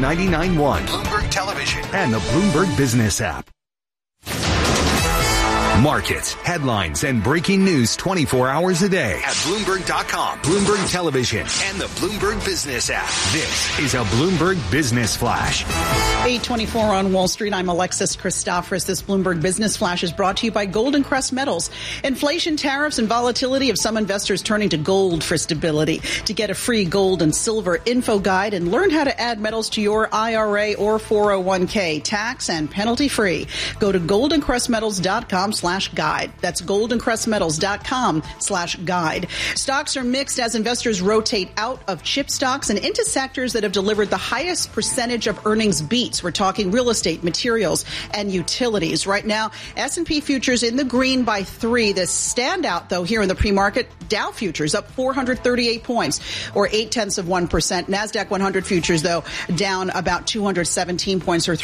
99.1, Bloomberg Television, and the Bloomberg Business app. Markets, headlines, and breaking news 24 hours a day at Bloomberg.com, Bloomberg Television, and the Bloomberg Business app. This is a Bloomberg Business Flash. 8:24 on Wall Street. I'm Alexis Christoforous. This Bloomberg Business Flash is brought to you by Golden Crest Metals. Inflation, tariffs, and volatility have some investors turning to gold for stability. To get a free gold and silver info guide and learn how to add metals to your IRA or 401k, tax and penalty free, go to goldencrestmetals.com/guide. That's goldencrestmetals.com/guide. Stocks are mixed as investors rotate out of chip stocks and into sectors that have delivered the highest percentage of earnings beats. We're talking real estate, materials, and utilities. Right now, S&P futures in the green by 3. The standout, though, here in the pre-market, Dow futures up 438 points, or 0.8%. NASDAQ 100 futures, though, down about 217 points, or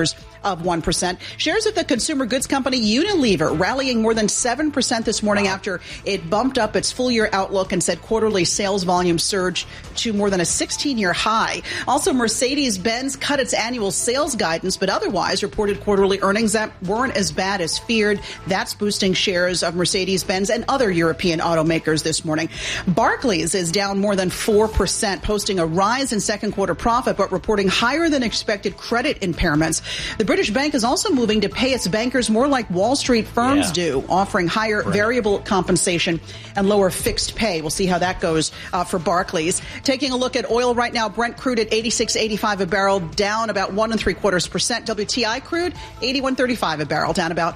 0.75%. Shares of the consumer goods company Unilever rallying more than 7% this morning after it bumped up its full-year outlook and said quarterly sales volume surged to more than a 16-year high. Also, Mercedes-Benz cut its annual sales guidance, but otherwise reported quarterly earnings that weren't as bad as feared. That's boosting shares of Mercedes-Benz and other European automakers this morning. Barclays is down more than 4%, posting a rise in second quarter profit, but reporting higher than expected credit impairments. The British Bank is also moving to pay its bankers more like Wall Street firms do, offering higher variable compensation and lower fixed pay. We'll see how that goes for Barclays. Taking a look at oil right now, Brent crude at $86.85 a barrel, down about 1.75%. WTI crude, $81.35 a barrel, down about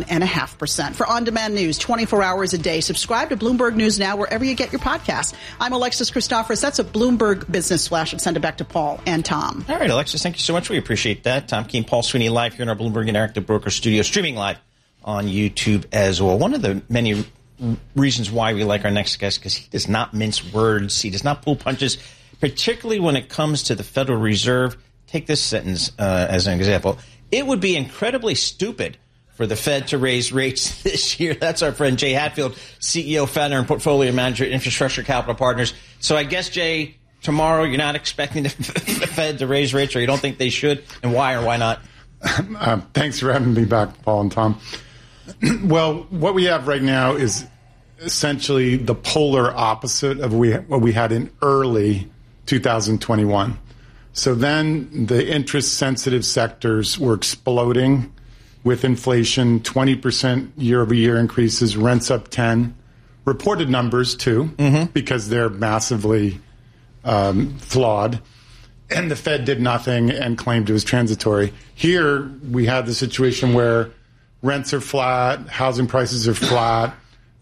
1.5%. For on-demand news, 24 hours a day, subscribe to Bloomberg News Now wherever you get your podcasts. I'm Alexis Christoforous. That's a Bloomberg Business Flash. I'll send it back to Paul and Tom. All right, Alexis, thank you so much. We appreciate that. Tom Keene, Paul Sweeney live here in our Bloomberg Interactive Broker studio, streaming live on YouTube as well. One of the many reasons why we like our next guest, because he does not mince words. He does not pull punches, particularly when it comes to the Federal Reserve. Take this sentence as an example. It would be incredibly stupid for the Fed to raise rates this year. That's our friend Jay Hatfield, CEO, founder, and portfolio manager at Infrastructure Capital Partners. So I guess, Jay, tomorrow you're not expecting the Fed to raise rates, or you don't think they should, and why or why not? Thanks for having me back, Paul and Tom. Well, what we have right now is essentially the polar opposite of what we had in early 2021. So then the interest-sensitive sectors were exploding with inflation, 20% year-over-year increases, rents up 10%. Reported numbers, too, because they're massively flawed. And the Fed did nothing and claimed it was transitory. Here, we have the situation where rents are flat, housing prices are flat,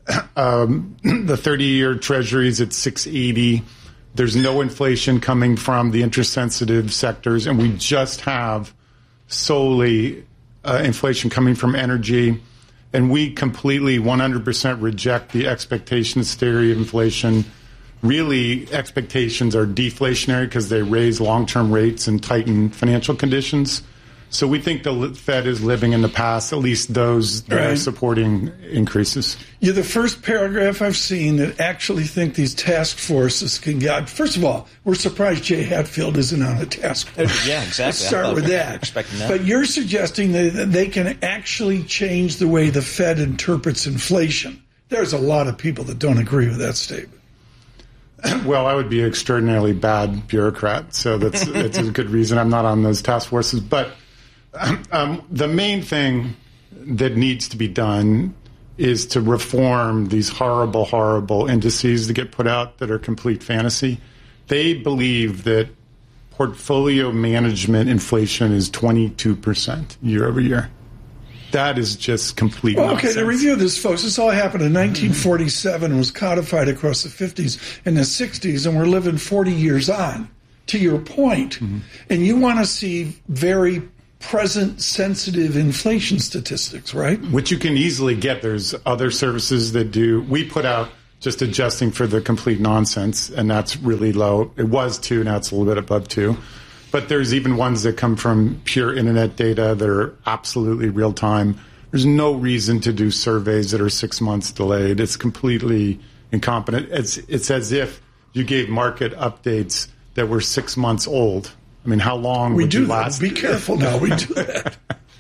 the 30-year Treasury's at 680. There's no inflation coming from the interest-sensitive sectors, and we just have solely inflation coming from energy. And we completely 100% reject the expectations theory of inflation. Really, expectations are deflationary because they raise long-term rates and tighten financial conditions. So we think the Fed is living in the past, at least those that are supporting increases. You're the first paragraph I've seen that actually think these task forces can get. First of all, we're surprised Jay Hatfield isn't on a task force. Yeah, exactly. Let's start with that. But you're suggesting that they can actually change the way the Fed interprets inflation. There's a lot of people that don't agree with that statement. Well, I would be an extraordinarily bad bureaucrat, so that's a good reason I'm not on those task forces. But the main thing that needs to be done is to reform these horrible, horrible indices that get put out that are complete fantasy. They believe that portfolio management inflation is 22% year over year. That is just complete nonsense. Okay, to review this, folks, this all happened in 1947, was codified across the 50s and the 60s, and we're living 40 years on, to your point. And you want to see very present sensitive inflation statistics, right? Which you can easily get. There's other services that do. We put out just adjusting for the complete nonsense, and that's really low. It was 2, now it's a little bit above 2. But there's even ones that come from pure internet data that are absolutely real time. There's no reason to do surveys that are 6 months delayed. It's completely incompetent. It's as if you gave market updates that were 6 months old. I mean, how long would you last? Be careful now. We do that.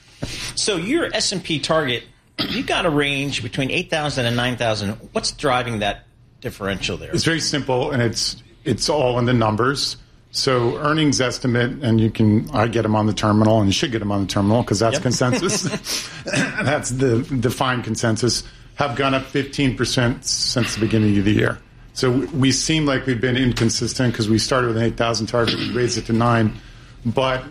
So your S&P target, you got a range between 8,000 and 9,000. What's driving that differential there? It's very simple, and it's all in the numbers. So earnings estimate, and I get them on the terminal, and you should get them on the terminal because that's consensus. That's the defined consensus, have gone up 15% since the beginning of the year. So we seem like we've been inconsistent because we started with an 8,000 target, we raised it to 9. But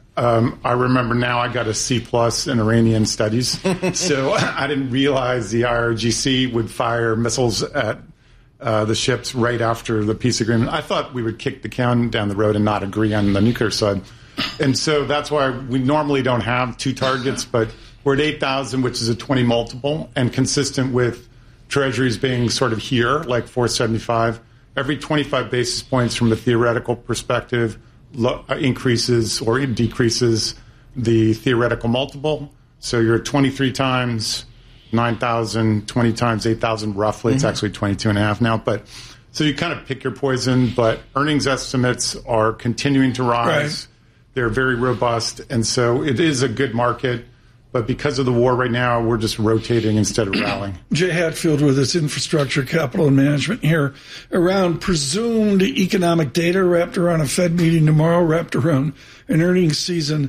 I remember now I got a C+ in Iranian studies. So I didn't realize the IRGC would fire missiles at the ships right after the peace agreement. I thought we would kick the can down the road and not agree on the nuclear side. And so that's why we normally don't have 2 targets, but we're at 8,000, which is a 20 multiple, and consistent with treasuries being sort of here, like 475. Every 25 basis points from a theoretical perspective increases or decreases the theoretical multiple. So you're at 23 times 9,000, 20 times 8,000 roughly. It's actually 22.5 now. But so you kind of pick your poison, but earnings estimates are continuing to rise. Right. They're very robust. And so it is a good market. But because of the war right now, we're just rotating instead of rallying. Jay Hatfield with us, Infrastructure, Capital, and Management here around presumed economic data wrapped around a Fed meeting tomorrow, wrapped around an earnings season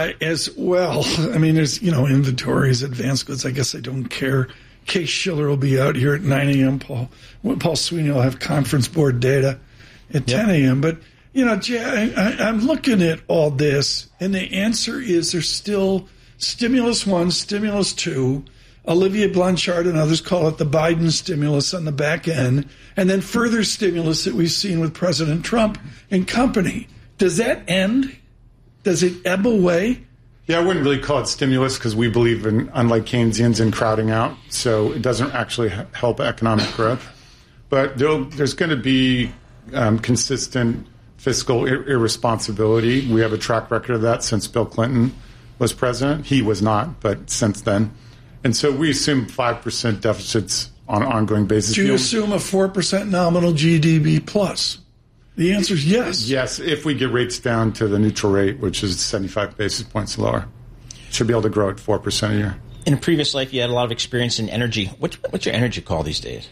as well. I mean, there's, inventories, advanced goods. I guess I don't care. Case Shiller will be out here at 9 a.m. Paul Sweeney will have conference board data at 10 a.m. But, Jay, I'm looking at all this, and the answer is there's still Stimulus 1, Stimulus 2, Olivier Blanchard and others call it the Biden stimulus on the back end, and then further stimulus that we've seen with President Trump and company. Does that end? Does it ebb away? Yeah, I wouldn't really call it stimulus because we believe in, unlike Keynesians, in crowding out, so it doesn't actually help economic growth. But there's going to be consistent fiscal irresponsibility. We have a track record of that since Bill Clinton was president. He was not, but since then. And so we assume 5% deficits on an ongoing basis. Do you assume a 4% nominal GDP plus? The answer is yes. Yes, if we get rates down to the neutral rate, which is 75 basis points lower. Should be able to grow at 4% a year. In a previous life, you had a lot of experience in energy. What's your energy call these days?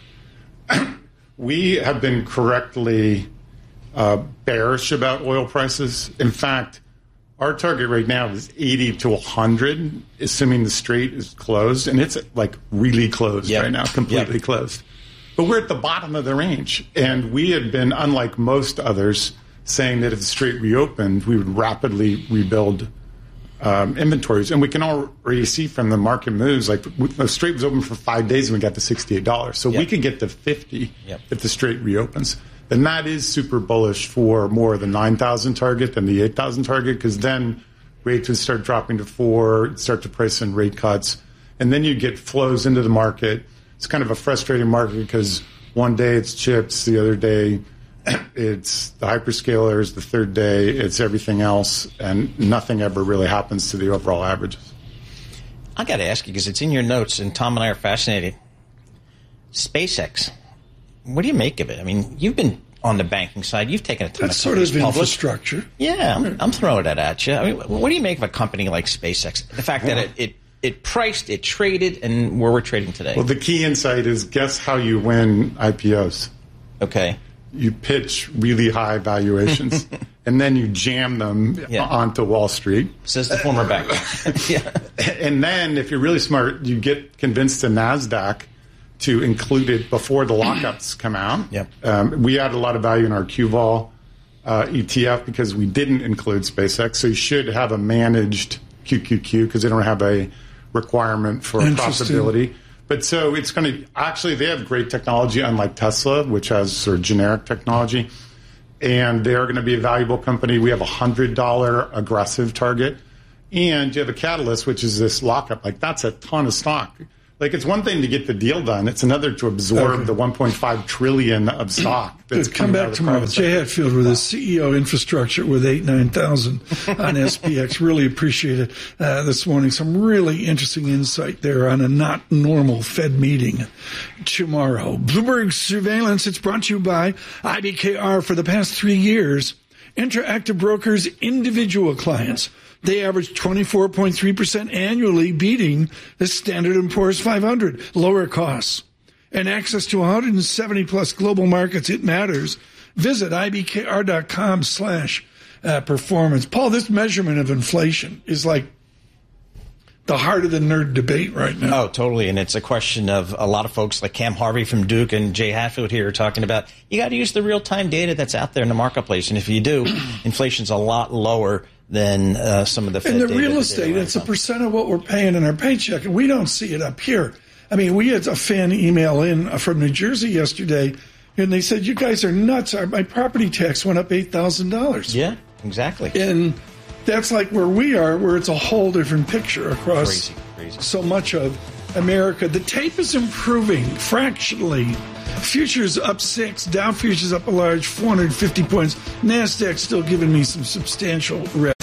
We have been correctly bearish about oil prices. In fact, our target right now is 80 to 100, assuming the Strait is closed. And it's like really closed right now, completely closed. But we're at the bottom of the range. And we had been, unlike most others, saying that if the Strait reopened, we would rapidly rebuild inventories. And we can already see from the market moves, like the Strait was open for 5 days and we got to $68. So we could get to 50 if the Strait reopens. And that is super bullish for more of the 9,000 target than the 8,000 target, because then rates would start dropping to 4, start to price in rate cuts. And then you get flows into the market. It's kind of a frustrating market because one day it's chips, the other day it's the hyperscalers, the third day it's everything else, and nothing ever really happens to the overall averages. I got to ask you, because it's in your notes, and Tom and I are fascinated. SpaceX. What do you make of it? I mean, you've been on the banking side. You've taken a ton of companies public. Infrastructure. Yeah, I'm throwing that at you. I mean, what do you make of a company like SpaceX? The fact that it priced, it traded, and where we're trading today. Well, the key insight is guess how you win IPOs. Okay. You pitch really high valuations, and then you jam them onto Wall Street. Says the former banker. And then, if you're really smart, you get convinced the NASDAQ to include it before the lockups come out. We added a lot of value in our QVol ETF because we didn't include SpaceX. So you should have a managed QQQ because they don't have a requirement for profitability. But so it's going to actually, they have great technology, unlike Tesla, which has sort of generic technology. And they are going to be a valuable company. We have a $100 aggressive target. And you have a catalyst, which is this lockup. Like, that's a ton of stock. Like, it's one thing to get the deal done. It's another to absorb the $1.5 trillion of stock. That's come back tomorrow. Jay Hatfield with his CEO Infrastructure with 9,000 on SPX. Really appreciate it this morning. Some really interesting insight there on a not normal Fed meeting tomorrow. Bloomberg Surveillance, it's brought to you by IBKR. For the past 3 years, Interactive Brokers individual clients. They average 24.3% annually, beating the Standard & Poor's 500. Lower costs and access to 170-plus global markets. It matters. Visit ibkr.com/performance. Paul, this measurement of inflation is like the heart of the nerd debate right now. Oh, totally. And it's a question of a lot of folks like Cam Harvey from Duke and Jay Hatfield here are talking about you got to use the real-time data that's out there in the marketplace. And if you do, inflation's a lot lower than some of the Fed and the data real estate, it's a percent of what we're paying in our paycheck, and we don't see it up here. I mean, we had a fan email in from New Jersey yesterday, and they said, you guys are nuts. My property tax went up $8,000. Yeah, exactly. And that's like where we are, where it's a whole different picture across crazy. So much of America. The tape is improving fractionally. Futures up 6, Dow futures up a large 450 points. NASDAQ still giving me some substantial red.